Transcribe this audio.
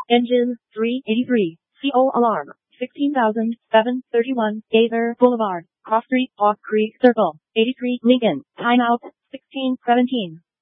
Engine 383. CO alarm. 16,731. Gaither Boulevard. Cross Street. Hawk Creek Circle. 83. Lincoln. Timeout. 16:17.